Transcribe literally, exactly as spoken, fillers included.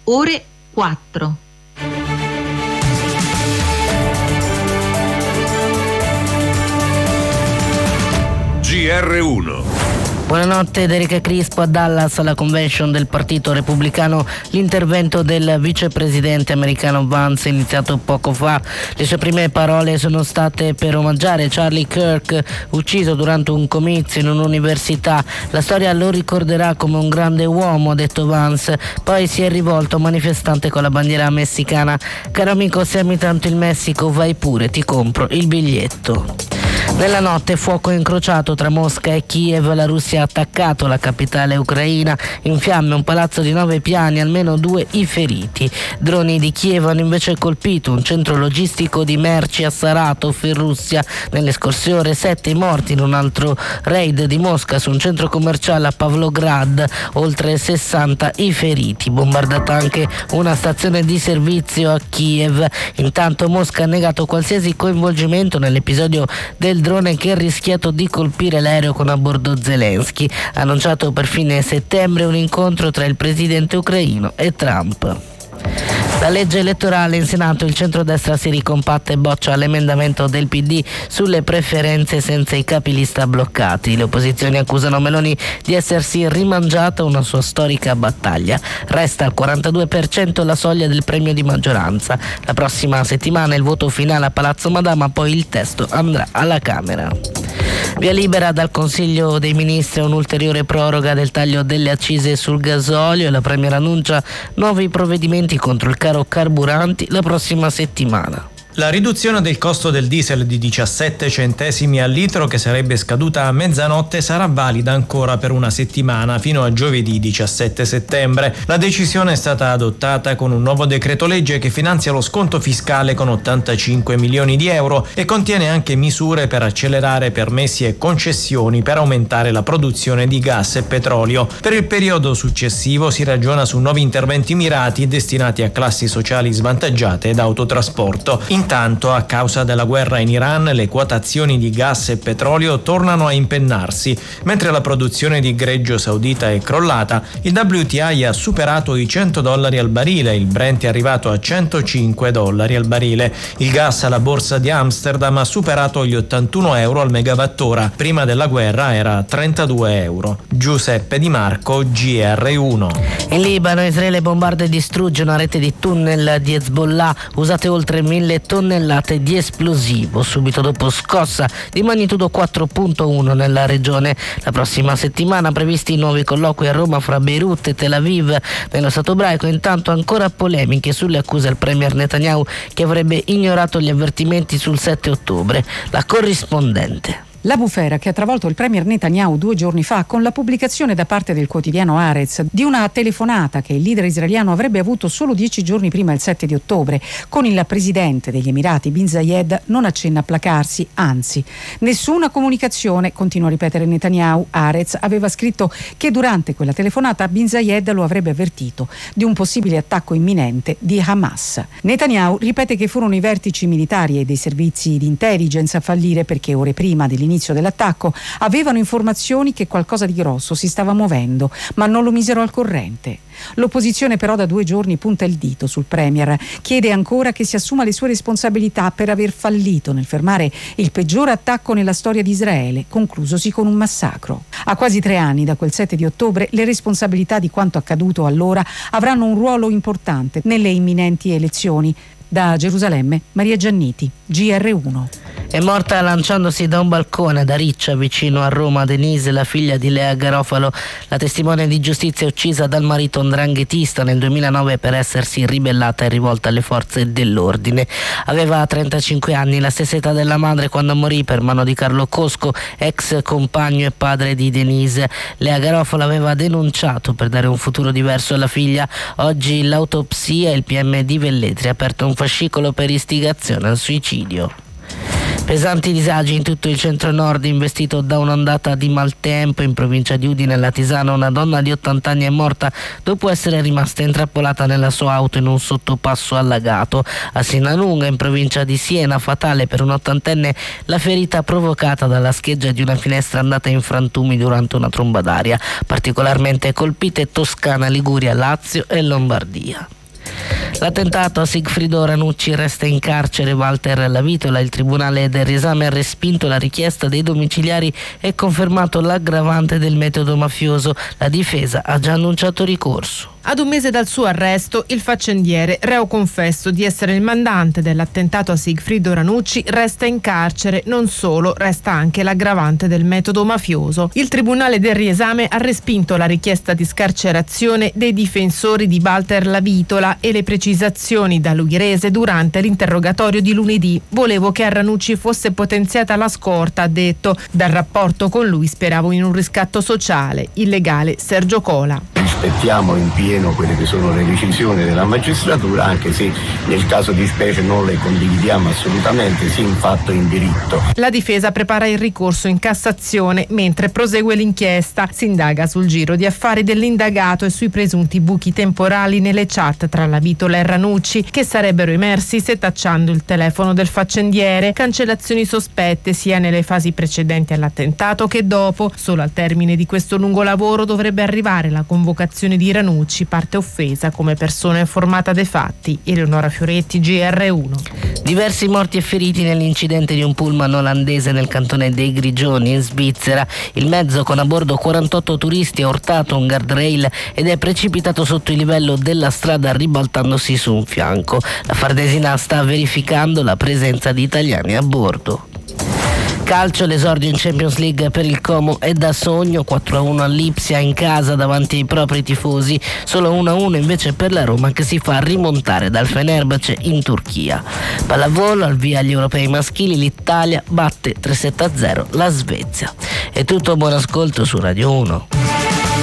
ore quattro. G R uno. Buonanotte, da Erika Crispo. A Dallas, alla convention del Partito Repubblicano, l'intervento del vicepresidente americano Vance è iniziato poco fa. Le sue prime parole sono state per omaggiare Charlie Kirk, ucciso durante un comizio in un'università. La storia lo ricorderà come un grande uomo, ha detto Vance. Poi si è rivolto a un manifestante con la bandiera messicana: caro amico, se ami tanto il Messico, vai pure, ti compro il biglietto. Nella notte fuoco incrociato tra Mosca e Kiev. La Russia ha attaccato la capitale ucraina, in fiamme un palazzo di nove piani, almeno due i feriti. Droni di Kiev hanno invece colpito un centro logistico di merci a Saratov in Russia. Nelle scorse ore sette i morti in un altro raid di Mosca su un centro commerciale a Pavlograd, oltre sessanta i feriti. Bombardata anche una stazione di servizio a Kiev. Intanto Mosca ha negato qualsiasi coinvolgimento nell'episodio del drone che ha rischiato di colpire l'aereo con a bordo Zelensky. Ha annunciato per fine settembre un incontro tra il presidente ucraino e Trump. La legge elettorale in Senato, il centrodestra si ricompatta e boccia l'emendamento del P D sulle preferenze senza i capilista bloccati. Le opposizioni accusano Meloni di essersi rimangiata una sua storica battaglia. Resta al quarantadue per cento la soglia del premio di maggioranza. La prossima settimana il voto finale a Palazzo Madama, poi il testo andrà alla Camera. Via libera dal Consiglio dei Ministri un'ulteriore proroga del taglio delle accise sul gasolio e la Premier annuncia nuovi provvedimenti contro il caro carburanti la prossima settimana. La riduzione del costo del diesel di diciassette centesimi al litro, che sarebbe scaduta a mezzanotte, sarà valida ancora per una settimana fino a giovedì diciassette settembre. La decisione è stata adottata con un nuovo decreto legge che finanzia lo sconto fiscale con ottantacinque milioni di euro e contiene anche misure per accelerare permessi e concessioni per aumentare la produzione di gas e petrolio. Per il periodo successivo si ragiona su nuovi interventi mirati destinati a classi sociali svantaggiate ed autotrasporto. Intanto, a causa della guerra in Iran, le quotazioni di gas e petrolio tornano a impennarsi. Mentre la produzione di greggio saudita è crollata, il W T I ha superato i cento dollari al barile, il Brent è arrivato a centocinque dollari al barile. Il gas alla borsa di Amsterdam ha superato gli ottantuno euro al megawattora. Prima della guerra era a trentadue euro. Giuseppe Di Marco, G R uno. In Libano, Israele bombarda e distrugge una rete di tunnel di Hezbollah, usate oltre mille tonnellate di esplosivo, subito dopo scossa di magnitudo quattro virgola uno nella regione. La prossima settimana previsti nuovi colloqui a Roma fra Beirut e Tel Aviv. Nello Stato ebraico intanto ancora polemiche sulle accuse al premier Netanyahu, che avrebbe ignorato gli avvertimenti sul sette ottobre. La corrispondente. La bufera che ha travolto il premier Netanyahu due giorni fa con la pubblicazione da parte del quotidiano Haaretz di una telefonata che il leader israeliano avrebbe avuto solo dieci giorni prima, il sette di ottobre, con il presidente degli Emirati Bin Zayed, non accenna a placarsi, anzi. Nessuna comunicazione, continua a ripetere Netanyahu. Haaretz aveva scritto che durante quella telefonata Bin Zayed lo avrebbe avvertito di un possibile attacco imminente di Hamas. Netanyahu ripete che furono i vertici militari e dei servizi di intelligence a fallire perché ore prima dell'inizio All'inizio dell'attacco avevano informazioni che qualcosa di grosso si stava muovendo, ma non lo misero al corrente. L'opposizione però da due giorni punta il dito sul premier, chiede ancora che si assuma le sue responsabilità per aver fallito nel fermare il peggiore attacco nella storia di Israele, conclusosi con un massacro. A quasi tre anni da quel sette di ottobre, le responsabilità di quanto accaduto allora avranno un ruolo importante nelle imminenti elezioni. Da Gerusalemme, Maria Gianniti, G R uno. È morta lanciandosi da un balcone ad Ariccia, vicino a Roma, Denise, la figlia di Lea Garofalo, la testimone di giustizia uccisa dal marito ndranghetista nel duemilanove per essersi ribellata e rivolta alle forze dell'ordine. Aveva trentacinque anni, la stessa età della madre quando morì per mano di Carlo Cosco, ex compagno e padre di Denise. Lea Garofalo aveva denunciato per dare un futuro diverso alla figlia. Oggi l'autopsia e il P M di Velletri ha aperto un fascicolo per istigazione al suicidio. Pesanti disagi in tutto il centro-nord, investito da un'ondata di maltempo. In provincia di Udine, alla Tisana, una donna di ottanta anni è morta dopo essere rimasta intrappolata nella sua auto in un sottopasso allagato. A Sinalunga, in provincia di Siena, fatale per un ottantenne la ferita provocata dalla scheggia di una finestra andata in frantumi durante una tromba d'aria. Particolarmente colpite Toscana, Liguria, Lazio e Lombardia. L'attentato a Sigfrido Ranucci, resta in carcere Walter Lavitola. Il tribunale del riesame ha respinto la richiesta dei domiciliari e confermato l'aggravante del metodo mafioso. La difesa ha già annunciato ricorso. Ad un mese dal suo arresto, il faccendiere, reo confesso di essere il mandante dell'attentato a Sigfrido Ranucci, resta in carcere. Non solo, resta anche l'aggravante del metodo mafioso. Il tribunale del riesame ha respinto la richiesta di scarcerazione dei difensori di Walter Lavitola e le precisazioni da lui rese durante l'interrogatorio di lunedì. Volevo che a Ranucci fosse potenziata la scorta, ha detto. Dal rapporto con lui speravo in un riscatto sociale. Il legale Sergio Cola. Rispettiamo in pieno quelle che sono le decisioni della magistratura, anche se nel caso di specie non le condividiamo assolutamente, sì in fatto e in diritto. La difesa prepara il ricorso in Cassazione mentre prosegue l'inchiesta. Si indaga sul giro di affari dell'indagato e sui presunti buchi temporali nelle chat tra Lavitola e Ranucci che sarebbero emersi setacciando il telefono del faccendiere. Cancellazioni sospette sia nelle fasi precedenti all'attentato che dopo. Solo al termine di questo lungo lavoro dovrebbe arrivare la convocazione di Ranucci, parte offesa come persona informata dei fatti. Eleonora Fioretti, G R uno. Diversi morti e feriti nell'incidente di un pullman olandese nel cantone dei Grigioni in Svizzera. Il mezzo, con a bordo quarantotto turisti, ha urtato un guardrail ed è precipitato sotto il livello della strada ribaltandosi su un fianco. La Fardesina sta verificando la presenza di italiani a bordo. Calcio, l'esordio in Champions League per il Como è da sogno. Quattro a uno all'Ipsia in casa davanti ai propri tifosi, solo uno a uno invece per la Roma che si fa rimontare dal Fenerbahce in Turchia. Pallavolo, al via agli europei maschili, l'Italia batte tre sette a zero la Svezia. È tutto, buon ascolto su Radio uno.